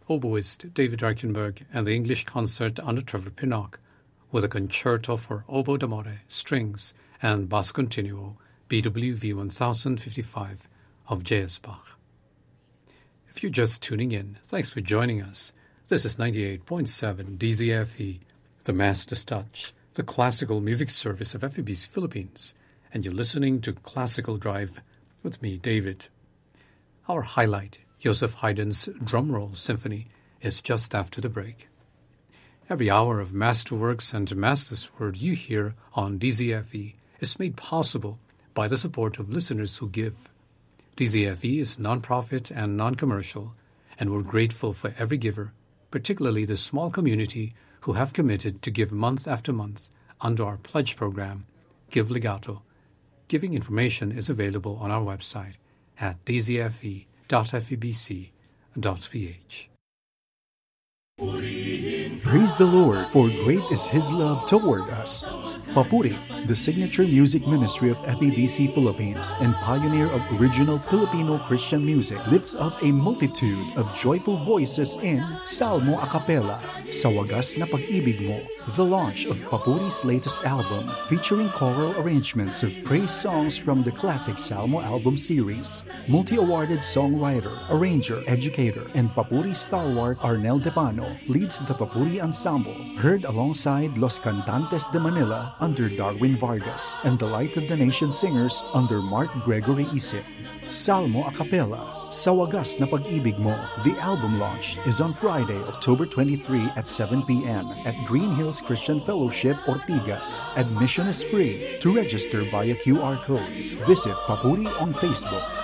oboist David Reichenberg and the English concert under Trevor Pinnock, with a concerto for oboe d'amore, strings, and basso continuo, BWV 1055 of J.S. Bach. If you're just tuning in, thanks for joining us. This is 98.7 DZFE, the Master's Touch, the classical music service of FEBC Philippines, and you're listening to Classical Drive with me, David. Our highlight, Joseph Haydn's Drumroll Symphony, is just after the break. Every hour of masterworks and master's word you hear on DZFE is made possible by the support of listeners who give. DZFE is non-profit and non-commercial, and we're grateful for every giver, particularly the small community who have committed to give month after month under our pledge program, Give Legato. Giving information is available on our website at dzfe.febc.ph. Praise the Lord, for great is His love toward us. Papuri, the signature music ministry of FEBC Philippines and pioneer of original Filipino Christian music, lifts up a multitude of joyful voices in Salmo a Cappella, Sa Wagas na Pag-ibig Mo, the launch of Papuri's latest album, featuring choral arrangements of praise songs from the classic Salmo album series. Multi-awarded songwriter, arranger, educator, and Papuri stalwart Arnel Depano leads the Papuri Ensemble, heard alongside Los Cantantes de Manila under Darwin Vargas and the Light of the Nation Singers under Mark Gregory Isip. Salmo a Cappella, Sa Wagas na Pag-ibig Mo. The album launch is on Friday, October 23 at 7 p.m. at Green Hills Christian Fellowship, Ortigas. Admission is free. To register via QR code, visit Papuri on Facebook.